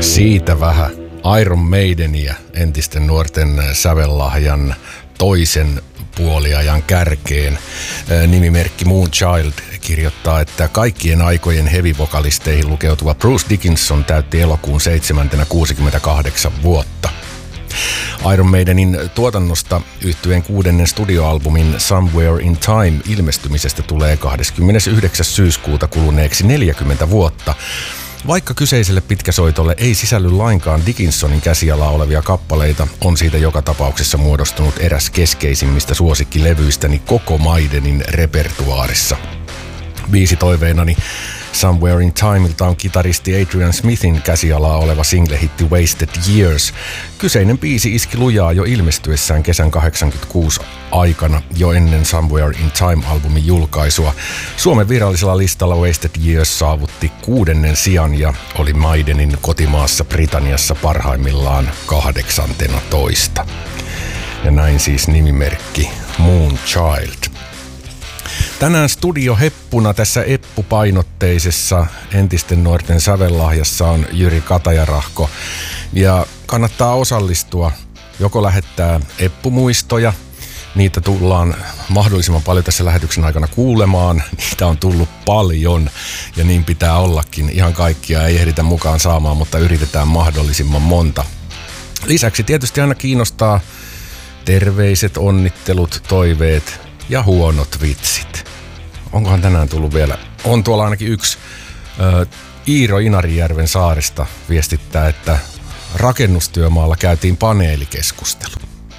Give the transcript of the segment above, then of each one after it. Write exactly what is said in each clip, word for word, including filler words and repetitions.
Siitä vähän Iron Maideniä, entisten nuorten sävellahjan toisen puoliajan kärkeen. Nimimerkki Moonchild kirjoittaa, että kaikkien aikojen heavy-vokalisteihin lukeutuva Bruce Dickinson täytti elokuun seitsemäntenä kuusikymmentäkahdeksan vuotta. Iron Maidenin tuotannosta yhtyeen kuudennen studioalbumin Somewhere in Time ilmestymisestä tulee kahdeskymmenesyhdeksäs syyskuuta kuluneeksi neljäkymmentä vuotta. Vaikka kyseiselle pitkäsoitolle ei sisälly lainkaan Dickinsonin käsialaa olevia kappaleita, on siitä joka tapauksessa muodostunut eräs keskeisimmistä suosikkilevyistäni koko Maidenin repertuaarissa. Biisi toiveinani Somewhere in Timeilta on kitaristi Adrian Smithin käsialaa oleva single-hitti Wasted Years. Kyseinen biisi iski lujaa jo ilmestyessään kesän kahdeksankymmentäkuusi aikana, jo ennen Somewhere in Time-albumin julkaisua. Suomen virallisella listalla Wasted Years saavutti kuudennen sijan ja oli Maidenin kotimaassa Britanniassa parhaimmillaan kahdeksantena toista. Ja näin siis nimimerkki Moonchild. Tänään studioheppuna tässä Eppu-painotteisessa entisten nuorten sävellahjassa on Jyri Katajarahko. Ja kannattaa osallistua, joko lähettää Eppu-muistoja, niitä tullaan mahdollisimman paljon tässä lähetyksen aikana kuulemaan. Niitä on tullut paljon ja niin pitää ollakin. Ihan kaikkia ei ehditä mukaan saamaan, mutta yritetään mahdollisimman monta. Lisäksi tietysti aina kiinnostaa terveiset, onnittelut, toiveet ja huonot vitsit. Onkohan tänään tullut vielä? On tuolla ainakin yksi. Ö, Iiro Inarijärven saaresta viestittää, että rakennustyömaalla käytiin paneelikeskustelu.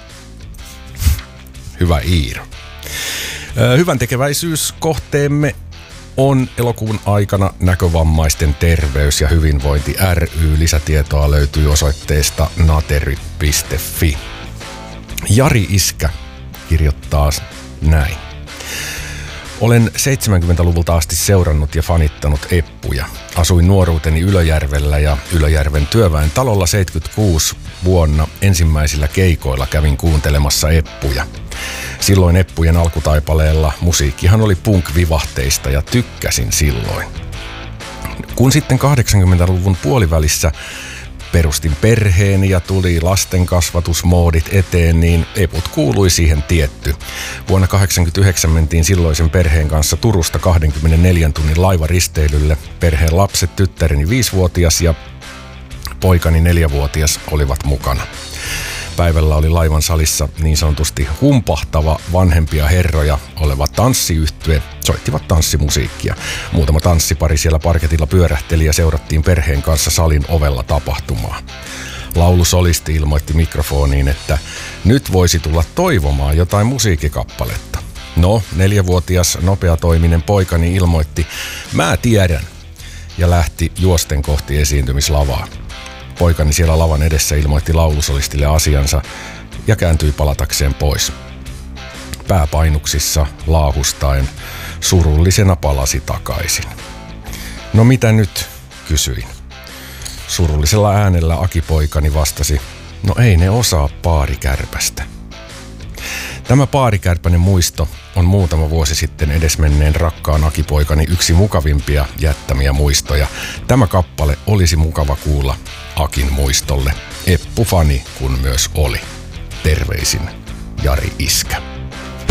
Hyvä Iiro. Ö, hyvän tekeväisyyskohteemme on elokuun aikana Näkövammaisten terveys ja hyvinvointi ry. Lisätietoa löytyy osoitteesta natery piste fi. Jari Iskä kirjoittaa näin. Olen seitsemänkymmentäluvulta asti seurannut ja fanittanut Eppuja. Asuin nuoruuteni Ylöjärvellä ja Ylöjärven työväen talolla seitsemänkymmentäkuusi vuonna ensimmäisillä keikoilla kävin kuuntelemassa Eppuja. Silloin Eppujen alkutaipaleella musiikkihan oli punk-vivahteista ja tykkäsin silloin. Kun sitten kahdeksankymmentäluvun puolivälissä perustin perheeni ja tuli lasten kasvatusmoodit eteen, niin Eput kuului siihen tietty. Vuonna kahdeksankymmentäyhdeksän mentiin silloisen perheen kanssa Turusta kaksikymmentäneljän tunnin laivaristeilylle. Perheen lapset, tyttäreni viisivuotias ja poikani neljävuotias olivat mukana. Päivällä oli laivan salissa niin sanotusti humpahtava vanhempia herroja oleva tanssiyhtye, soittivat tanssimusiikkia. Muutama tanssipari siellä parketilla pyörähteli ja seurattiin perheen kanssa salin ovella tapahtumaa. Laulusolisti ilmoitti mikrofoniin, että nyt voisi tulla toivomaan jotain musiikkikappaletta. No, neljävuotias nopeatoiminen poikani ilmoitti, mä tiedän, ja lähti juosten kohti esiintymislavaa. Poikani siellä lavan edessä ilmoitti laulusolistille asiansa ja kääntyi palatakseen pois. Pääpainuksissa laahustaen surullisena palasi takaisin. No mitä nyt, kysyin. Surullisella äänellä Aki-poikani vastasi, no ei ne osaa paarikärpästä. Tämä paarikärpäinen muisto on muutama vuosi sitten edesmenneen rakkaan Aki-poikani yksi mukavimpia jättämiä muistoja. Tämä kappale olisi mukava kuulla Akin muistolle. Eppu-fani kun myös oli. Terveisin Jari Iskä.